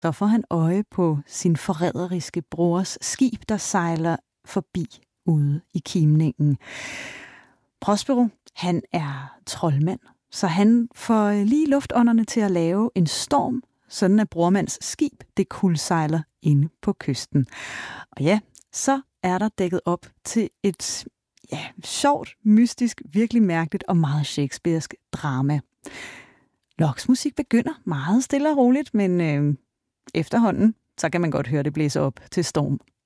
Så får han øje på sin forræderiske brors skib, der sejler forbi ude i kimningen. Prospero, han er troldmand, så han får lige luftånderne til at lave en storm, sådan at brormands skib, det kuldsejler inde på kysten. Og ja, så er der dækket op til et sjovt, mystisk, virkelig mærkeligt og meget shakespearsk drama. Lockes musik begynder meget stille og roligt, men efterhånden, så kan man godt høre det blæse op til storm.